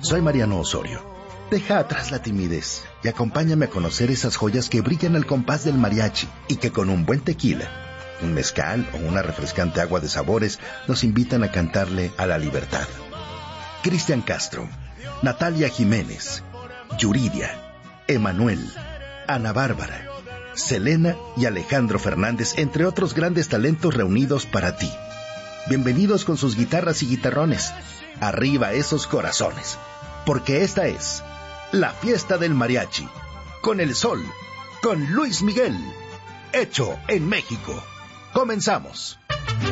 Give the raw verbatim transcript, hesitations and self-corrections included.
Soy Mariano Osorio. Deja atrás la timidez y acompáñame a conocer esas joyas que brillan al compás del mariachi y que con un buen tequila, un mezcal o una refrescante agua de sabores nos invitan a cantarle a la libertad. Cristian Castro, Natalia Jiménez, Yuridia, Emanuel, Ana Bárbara, Selena y Alejandro Fernández, entre otros grandes talentos reunidos para ti. Bienvenidos con sus guitarras y guitarrones. Arriba esos corazones, porque esta es la fiesta del mariachi, con el sol, con Luis Miguel, hecho en México. Comenzamos.